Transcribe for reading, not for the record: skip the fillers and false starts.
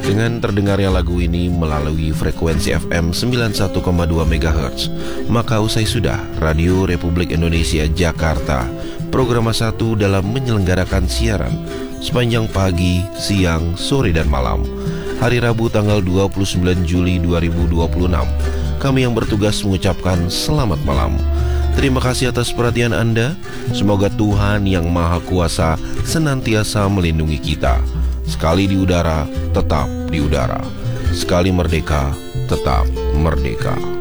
Dengan terdengarnya lagu ini melalui frekuensi FM 91,2 MHz, maka usai sudah Radio Republik Indonesia Jakarta Program 1 dalam menyelenggarakan siaran sepanjang pagi, siang, sore, dan malam. Hari Rabu tanggal 29 Juli 2026, kami yang bertugas mengucapkan selamat malam. Terima kasih atas perhatian Anda. Semoga Tuhan yang Maha Kuasa senantiasa melindungi kita. Sekali di udara, tetap di udara. Sekali merdeka, tetap merdeka.